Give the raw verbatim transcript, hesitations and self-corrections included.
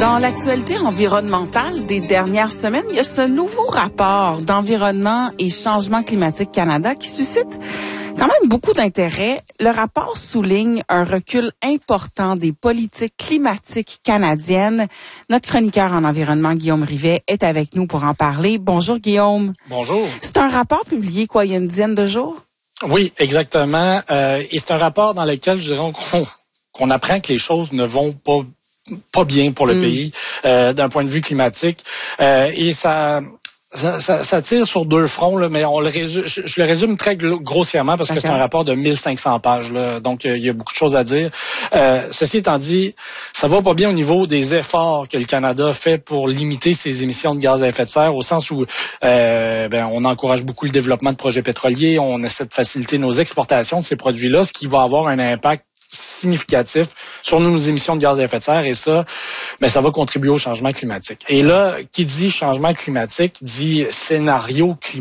Dans l'actualité environnementale des dernières semaines, il y a ce nouveau rapport d'Environnement et Changement climatique Canada qui suscite quand même beaucoup d'intérêt. Le rapport souligne un recul important des politiques climatiques canadiennes. Notre chroniqueur en environnement, Guillaume Rivet, est avec nous pour en parler. Bonjour Guillaume. Bonjour. C'est un rapport publié, quoi, il y a une dizaine de jours? Oui, exactement. Euh, et c'est un rapport dans lequel je dirais qu'on, qu'on apprend que les choses ne vont pas pas bien pour le mm. pays euh, d'un point de vue climatique. Euh, et ça... Ça, ça, ça tire sur deux fronts, là, mais on le résume, je, je le résume très grossièrement parce que okay. c'est un rapport de mille cinq cents pages. Là, donc, euh, il y a beaucoup de choses à dire. Euh, ceci étant dit, ça va pas bien au niveau des efforts que le Canada fait pour limiter ses émissions de gaz à effet de serre, au sens où euh, ben, on encourage beaucoup le développement de projets pétroliers, on essaie de faciliter nos exportations de ces produits-là, ce qui va avoir un impact significatif sur nos émissions de gaz à effet de serre et ça, ben, ça va contribuer au changement climatique. Et là, qui dit changement climatique dit scénario climatique.